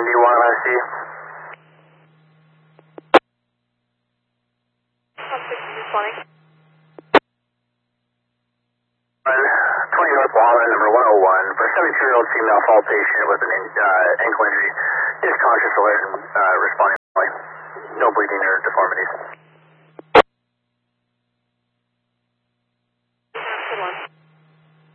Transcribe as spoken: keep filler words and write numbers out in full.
do you want M S D? twenty North Walnut, number one oh one, for a seventy-two-year-old female fall patient with an uh, ankle injury. Is conscious, alert, and uh, responding. No bleeding or deformities.